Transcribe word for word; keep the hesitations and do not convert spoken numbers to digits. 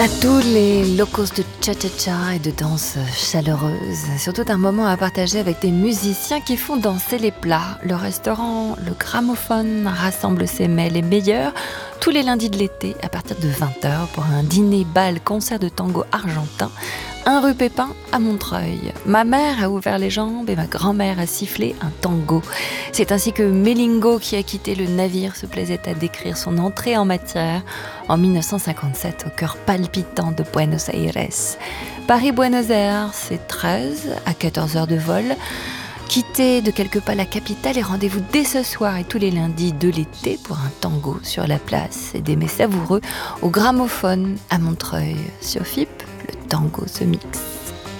À tous les locos de cha-cha-cha et de danse chaleureuse, surtout un moment à partager avec des musiciens qui font danser les plats. Le restaurant Le Gramophone rassemble ses mets les meilleurs tous les lundis de l'été à partir de vingt heures pour un dîner bal concert de tango argentin, un rue Pépin à Montreuil. Ma mère a ouvert les jambes et ma grand-mère a sifflé un tango. C'est ainsi que Melingo, qui a quitté le navire, se plaisait à décrire son entrée en matière en mille neuf cent cinquante-sept au cœur palpitant de Buenos Aires. Paris-Buenos Aires, c'est treize à quatorze heures de vol. Quittez de quelques pas la capitale et rendez-vous dès ce soir et tous les lundis de l'été pour un tango sur la place et des mets savoureux au Gramophone à Montreuil. Sur F I P, le tango se mixe.